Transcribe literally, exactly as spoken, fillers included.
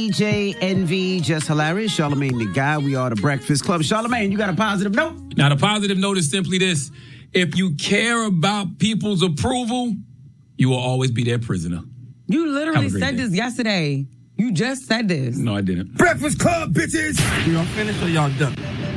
D J Envy, Just Hilarious, Charlamagne the Guy. We are the Breakfast Club. Charlamagne, you got a positive note? Now, the positive note is simply this. If you care about people's approval, you will always be their prisoner. You literally said day. this yesterday. You just said this. No, I didn't. Breakfast Club, bitches! Y'all finished or y'all done?